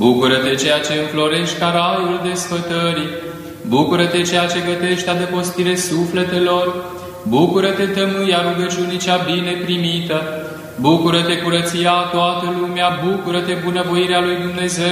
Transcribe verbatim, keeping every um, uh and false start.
Bucură-te ceea ce înflorești ca raiul desfătării. Bucură-te ceea ce gătești adăpostire sufletelor. Bucură-te tămâia rugăciunii cea bine primită. Bucură-te curăția toată lumea. Bucură-te bunăvoirea lui Dumnezeu.